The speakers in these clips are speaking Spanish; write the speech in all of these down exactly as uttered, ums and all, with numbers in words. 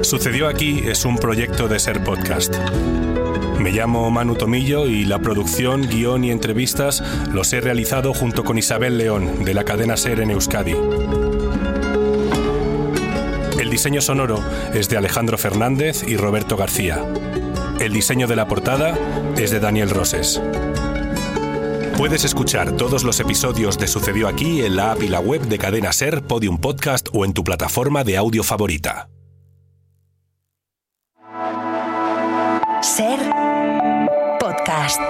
Sucedió aquí es un proyecto de Ser Podcast. Me llamo Manu Tomillo y la producción, guión y entrevistas los he realizado junto con Isabel León, de la cadena Ser en Euskadi. El diseño sonoro es de Alejandro Fernández y Roberto García. El diseño de la portada es de Daniel Roses. Puedes escuchar todos los episodios de Sucedió aquí en la app y la web de Cadena Ser, Podium Podcast o en tu plataforma de audio favorita. Ser Podcast.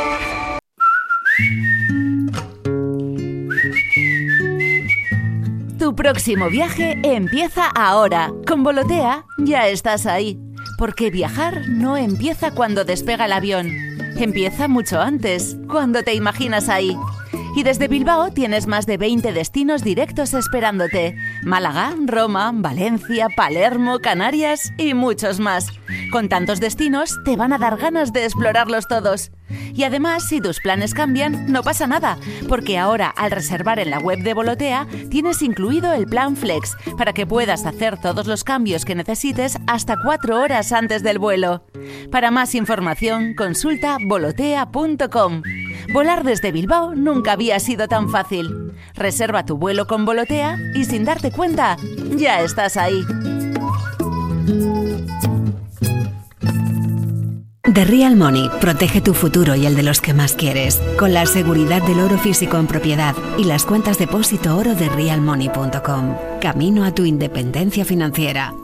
Tu próximo viaje empieza ahora. Con Volotea ya estás ahí. Porque viajar no empieza cuando despega el avión. Empieza mucho antes, cuando te imaginas ahí. Y desde Bilbao tienes más de veinte destinos directos esperándote. Málaga, Roma, Valencia, Palermo, Canarias y muchos más. Con tantos destinos te van a dar ganas de explorarlos todos. Y además, si tus planes cambian, no pasa nada, porque ahora al reservar en la web de Volotea tienes incluido el plan Flex para que puedas hacer todos los cambios que necesites hasta cuatro horas antes del vuelo. Para más información, consulta volotea punto com. Volar desde Bilbao nunca había sido tan fácil. Reserva tu vuelo con Volotea y sin darte cuenta, ya estás ahí. The Real Money protege tu futuro y el de los que más quieres, con la seguridad del oro físico en propiedad y las cuentas depósito oro de real money punto com. Camino a tu independencia financiera.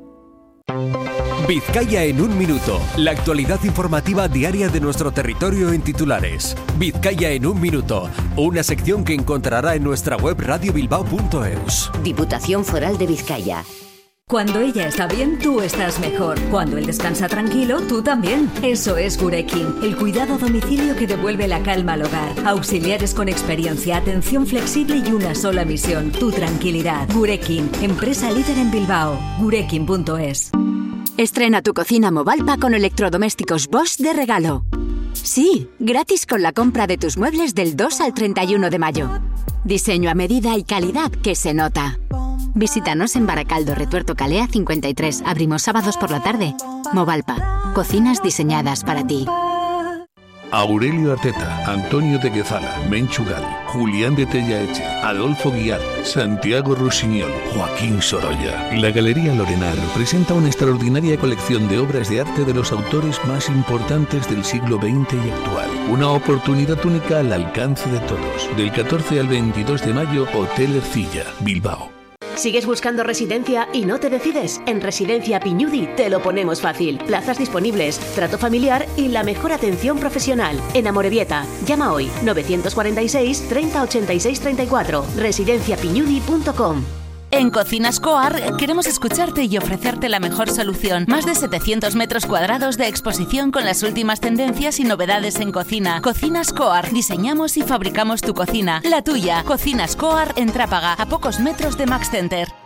Vizcaya en un minuto. La actualidad informativa diaria de nuestro territorio en titulares. Vizcaya en un minuto. Una sección que encontrará en nuestra web radio bilbao punto eus. Diputación Foral de Vizcaya. Cuando ella está bien, tú estás mejor. Cuando él descansa tranquilo, tú también. Eso es Gurekin, el cuidado a domicilio que devuelve la calma al hogar. Auxiliares con experiencia, atención flexible y una sola misión, tu tranquilidad. Gurekin, empresa líder en Bilbao. gurekin punto es. Estrena tu cocina Movalpa con electrodomésticos Bosch de regalo. Sí, gratis con la compra de tus muebles del dos al treinta y uno de mayo. Diseño a medida y calidad que se nota. Visítanos en Baracaldo, Retuerto Calea cincuenta y tres. Abrimos sábados por la tarde. Movalpa. Cocinas diseñadas para ti. Aurelio Arteta, Antonio de Guezala, Menchugal, Julián de Tellaeche, Adolfo Guiar, Santiago Rusiñol, Joaquín Sorolla. La Galería Lorenar presenta una extraordinaria colección de obras de arte de los autores más importantes del siglo veinte y actual. Una oportunidad única al alcance de todos. Del catorce al veintidós de mayo, Hotel Ercilla, Bilbao. ¿Sigues buscando residencia y no te decides? En Residencia Piñudi te lo ponemos fácil. Plazas disponibles, trato familiar y la mejor atención profesional. En Amorebieta, llama hoy novecientos cuarenta y seis, treinta, ochenta y seis, treinta y cuatro. residencia piñudi punto com. En Cocinas Coar queremos escucharte y ofrecerte la mejor solución. Más de setecientos metros cuadrados de exposición con las últimas tendencias y novedades en cocina. Cocinas Coar. Diseñamos y fabricamos tu cocina. La tuya. Cocinas Coar en Trápaga, a pocos metros de Max Center.